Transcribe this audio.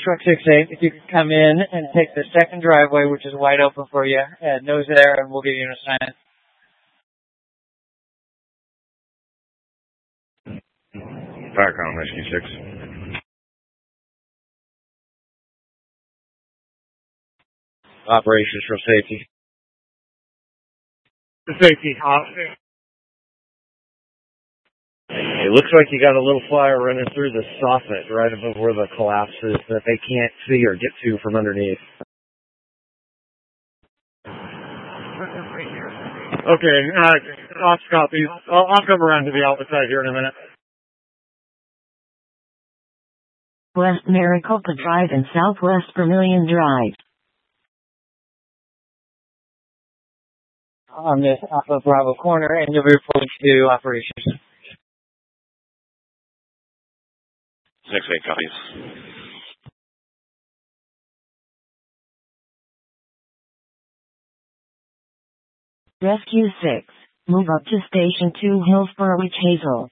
Truck 6-8, if you could come in and take the second driveway, which is wide open for you, nose there, and we'll give you an assignment. Back on Whiskey 6. Operations from safety. Safety. It looks like you got a little fire running through the soffit right above where the collapse is that they can't see or get to from underneath. Okay, ops copy. I'll come around to the outside here in a minute. West Maricopa Drive and Southwest Vermilion Drive. On this off of Bravo Corner, and you'll be reporting to operations. 6-8 copies. Rescue 6. Move up to Station 2 Hillsborough Witch Hazel.